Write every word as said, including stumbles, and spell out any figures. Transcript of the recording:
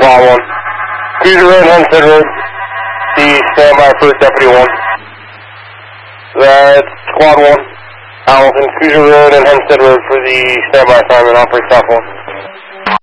Squad one. Cruiser Road, Hempstead Road. The standby for Deputy one. That's Squad one. Hamilton, Cruiser Road and Hempstead Road for the standby assignment. Operate South one.